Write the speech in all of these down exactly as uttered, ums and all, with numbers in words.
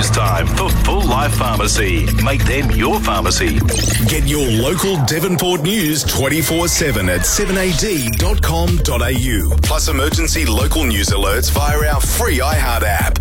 It's time for Full Life Pharmacy. Make them your pharmacy. Get your local Devonport news twenty-four seven at seven a d dot com dot a u. Plus emergency local news alerts via our free iHeart app.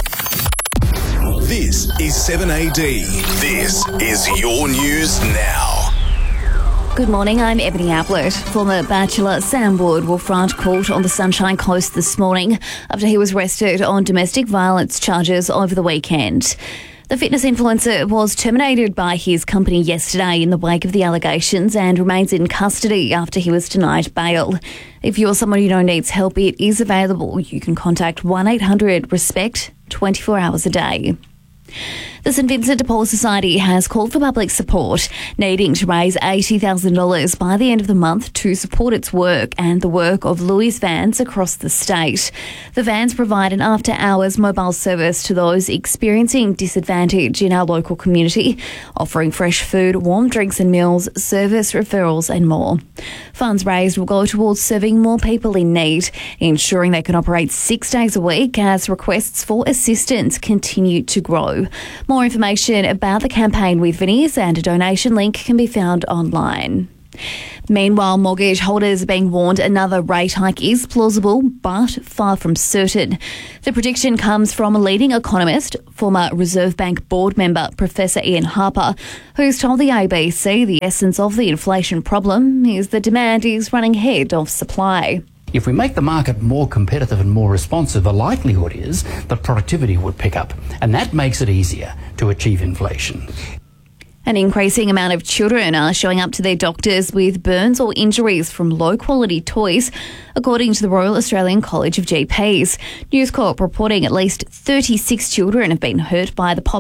This is seven A D. This is your news now. Good morning, I'm Ebony Ablett. Former Bachelor Sam Wood will front court on the Sunshine Coast this morning after he was arrested on domestic violence charges over the weekend. The fitness influencer was terminated by his company yesterday in the wake of the allegations and remains in custody after he was denied bail. If you're someone who know needs help, it is available. You can contact one eight hundred RESPECT twenty-four hours a day. The St Vincent de Paul Society has called for public support, needing to raise eighty thousand dollars by the end of the month to support its work and the work of Louis vans across the state. The vans provide an after-hours mobile service to those experiencing disadvantage in our local community, offering fresh food, warm drinks and meals, service referrals and more. Funds raised will go towards serving more people in need, ensuring they can operate six days a week as requests for assistance continue to grow. More information about the campaign with Vinnie's and a donation link can be found online. Meanwhile, mortgage holders are being warned another rate hike is plausible, but far from certain. The prediction comes from a leading economist, former Reserve Bank board member Professor Ian Harper, who's told the A B C the essence of the inflation problem is that demand is running ahead of supply. If we make the market more competitive and more responsive, the likelihood is that productivity would pick up, and that makes it easier to achieve inflation. An increasing amount of children are showing up to their doctors with burns or injuries from low-quality toys, according to the Royal Australian College of G Ps. News Corp reporting at least thirty-six children have been hurt by the pop